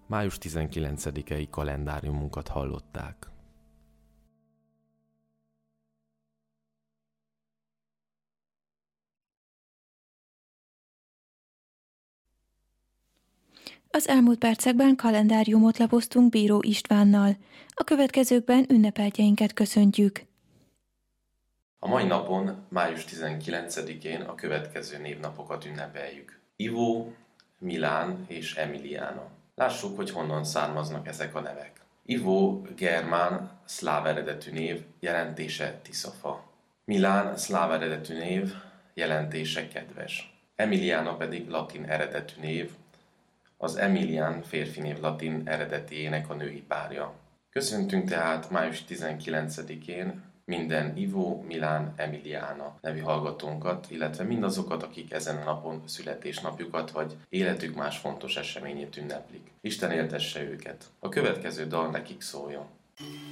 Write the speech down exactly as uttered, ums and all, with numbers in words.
május tizenkilencedikei kalendáriumunkat hallották. Az elmúlt percekben kalendáriumot lapoztunk Bíró Istvánnal. A következőkben ünnepeltjeinket köszöntjük. A mai napon, május tizenkilencedikén a következő névnapokat ünnepeljük. Ivo, Milán és Emiliana. Lássuk, hogy honnan származnak ezek a nevek. Ivo germán, szláv eredetű név, jelentése Tiszafa. Milán szláv eredetű név, jelentése kedves. Emiliana pedig latin eredetű név, az Emilián férfi név latin eredetiének a női párja. Köszöntünk tehát május tizenkilencedikén minden Ivo, Milán, Emiliana nevű hallgatónkat, illetve mindazokat, akik ezen a napon születésnapjukat vagy életük más fontos eseményét ünneplik. Isten éltesse őket. A következő dal nekik szóljon.